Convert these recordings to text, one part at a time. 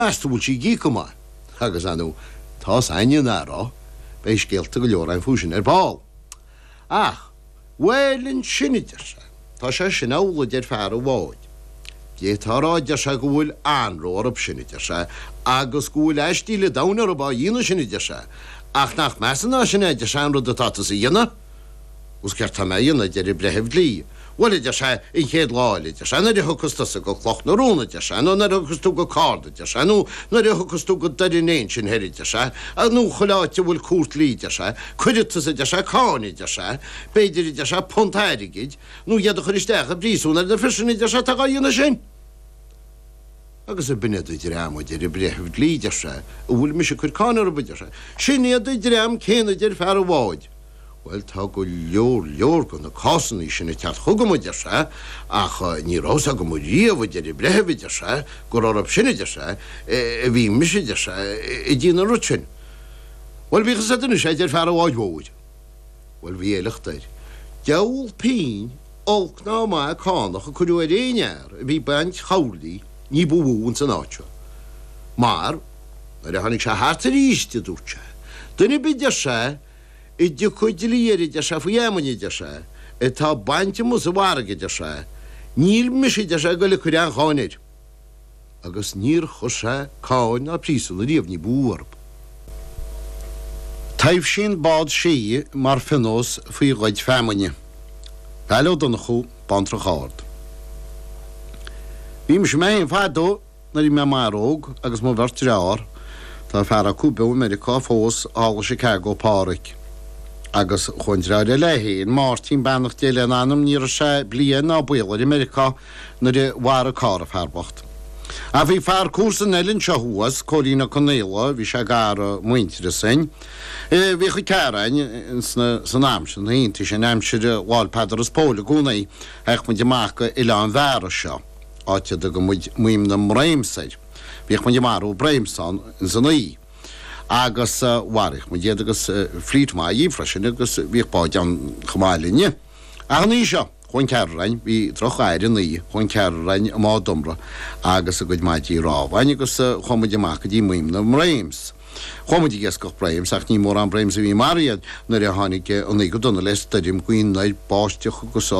bhfuil sí gí go agus anú tá aine nárá béis céalta go leor an fúsin ball. Ach, bhfuilinn sinidir se, tá sé sin ála deir fear bháid. Détáráide se go bhfuil anróir sinidir se, agus go bhfuil eistíle danar a bá dhéana sinidir se, ach nach mesanna sinnéidir se an rud atá sa dhéana, gus ceart tá dhéana deir bretheh lí. Bhfuil idir se in chéad láileidir se, na thugus go cloch na rónaidir se, nó na thugus tú go cádidir se, nó na thugus tú go darinéin sin heridir se, a nó choláite bhfuil cuat líidir se, chuidirtas idir se cánidir se, beidir idir se pontáirigiid, nó iad a chuiristeach a brísúna na frisin se tá dhéana sin. Agus a binad idir am idir bretheh líidir se, a bhfuil mis chuir cánar a bidir se. Sin iad idir am céna idir fear bháid. Well, tá go leor go na cásanna sinna teart chugamaidir se, ach ní rása go riamh idir brethvidir se, gur orb sinnidir se, a bhí misidir se, I dtíana rutin. Well, bhí chasatana sé idir fear bháid bhóid. Well, bhí éileachtaid. Geall pín, olc ná má cánach a chuú réinear, a bhí baint chaulaí, ní bhún san áiteo. Mar, ar a tháinig se háart a ríiste dúirte. Duna bidir se, Idir chuidilíidir se fahéimeidir se, tá bainte mu a bhhargaidir se, níl misidir se go le chuir an cháinir, agus níor chus se cáin a prísúla riamh ní búarb. Taobh sin bád sí mar finós faoi ghaid féimeine. Beile donna chu bantra cháard. Bhí me sem mé fádó na mé maróg agus má bhirtir ár, tá fear a cúbe America fós ála Chicago páric. Agus chuinrá lehéin Martin bannach déile anam níor se blian á buair America na de war cára fearbacht. A bhí fear cuasan elinn sehuas choína conéla bhí se gar muintere sein. Bhí chu cearain san amsin na inti sin amsir bháilpedar as póla gúnaí ach mu deachcha ile an bhera seo áte go muim na mréimsaid. Bhíoh mu marú Breimsan in sannaí. Agus warich, mu déad agus flít má ífrasin agus bhíh báid an chomáilinne. Ach ní seo, chuin cearrain, bhí troch éirin í, chuin cearrain má domra, agus a goid maidí rábhain, agus chomud amach dí muim na mréims. Chomud í gescoch Breims, ach ní mór an Breims a bhí mariad, nar a hánig an go donna leis stadim gwyn naid báisteach agus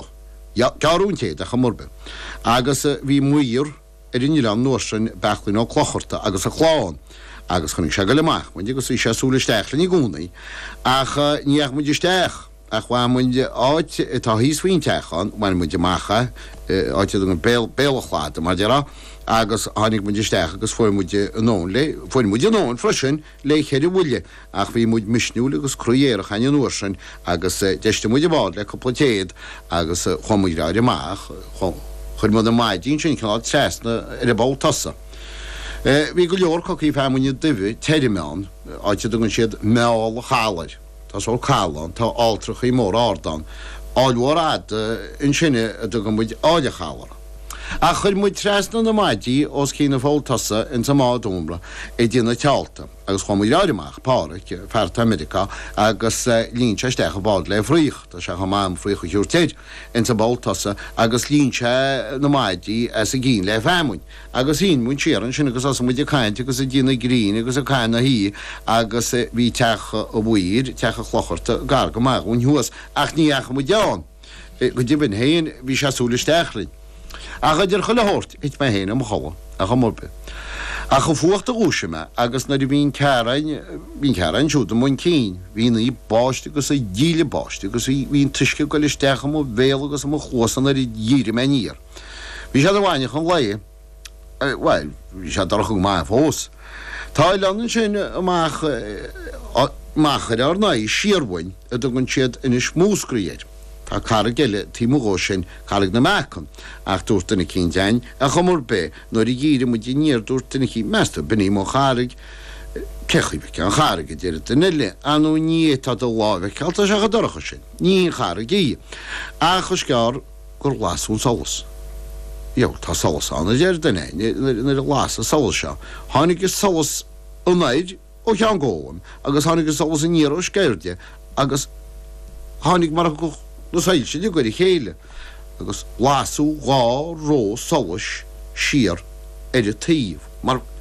cearún téad a chamorbe. Agus bhí muir in an nósin bechlín ó clocharta agus a chláán. Agus chunig se go leach, muid agus bhí sé súlaisteach le ní gúnaí, ach níach muid isteach, ach bhá muid áit tá híos faointeachán, bhain muid amacha, áit an béalachlád mar deará, agus tháinig muid isteach agus fuair muid anón le, fuair muid anón freisin le chéidir bhuile, ach bhí muid misniúil agus cruéirech an nósin, agus deiste muid bhád le coplatéad, agus chomuid ráid amach, chuir mud an maidín sin cinál tresna ar a báil tasa. Bhí go leor coí féimúine duhú teirimán áite dogann siad meáil a chálair. Tá só chálan tá áltrach í mór ádan. Áilhór ad in sinne a dogann muid áile chálar. A chuir muid tresna na maidí os cína fóltasa in sa mádúmra dtíana tealta, agus chu muid ráirimach páric fearta America agus línse steach a bád le fríoch, tá se chamáim fríoch a dúirtéid in sa bóltasa agus línse na maidí as a gín le féimúin. Agus hín mún séan sin agus as muid a caiinte agus a dtíana grín agus a caiinna hí agus bhí techa a bhuiir, techa chlocharta gar go maith ún thuas ach ní echa mu deán. Go dibin héin bhí se súlaisteachlinn. Ach idir chuile hórt, it mé héana am chola, a chamorbe. A chu fuachta úsime, agus na bhín cearain siúta mún cín, hín í báiste agus a díle báiste, agus hín tuisce go listecha mó bhéal agus am chósan ar díri me níir. Bhí sé bhhaine chun leie, well, bhí sé dar chu má fós. Tá leanann sin machar ar naí siarhain a dogann siad inis múscríéir. Tá cara geile tímugó sin charig na mecan, ach dúirtainna cín dein a chumór be, nóir i gíri mu díníir dúirtainna cí measta biní mó charig, cechuibh an charig a déir danile, anú ní tá do lábh cealta se a doracha sin, ní charig í. A chus cear gur glasún solas. Jo, tá solas anna déir danine, nar glas a solas seo. Tháinig is solas unaid ó chean ggóin, agus tháinig is solas a níor ó sceirde, agus tháinig mar go Nus hail sin i gweir i chéile, agus lasú gá ró solas siar ar y tíf. Mar